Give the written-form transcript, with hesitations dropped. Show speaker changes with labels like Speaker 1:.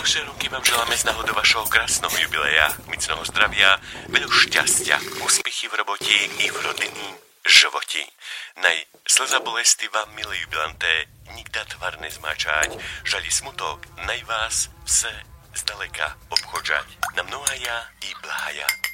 Speaker 1: Poslušajúky vám želáme z náhodu vašeho krásneho jubileja, mocného zdravia, veľa šťastia, úspechy v roboti i v rodinnom životi. Naj slza bolesti vám, milí jubilanté, nikda tvar nezmáčať, žali smutok, naj vás vse zdaleka obchodžať. Na mnohaja i blahaja.